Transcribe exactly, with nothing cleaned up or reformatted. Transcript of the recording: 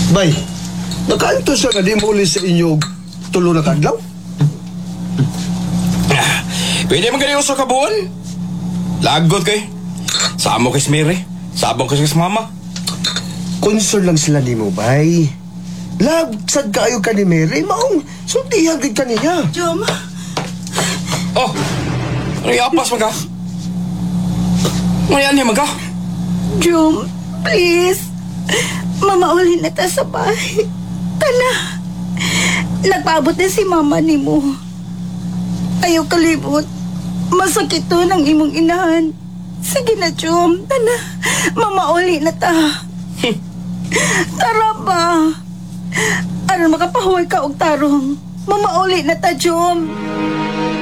Bay, nakaanto siya nga di mo uli sa inyo tulo na kadlaw? Pwede man ganyan uso ka buwan. Lagot kay. Samo kay Mary. Sabong kay mama. Concern lang sila ni mo, bay. Lagsad kaayo ka ni Mary, maong sultihag din ka niya. Jom, Oh, ano iapas mag ka? Ngayon niya mag ka? Jom, please. Mamaulin na ta sa bahay. Tana. Nagpaabot na si mama ni mo. Ayaw kalibot. Masakit to ng imong inahan. Sige na, Jom. Tana. Mamauli na ta. Tara ba? Aron makapahuway ka og tarong. Mamauli na ta, Jom.